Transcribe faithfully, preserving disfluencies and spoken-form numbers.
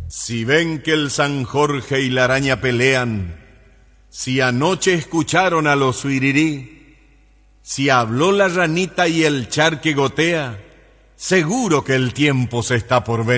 Si ven que el San Jorge y la araña pelean, si anoche escucharon a los suirirí, si habló la ranita y el charque gotea, seguro que el tiempo se está por venir.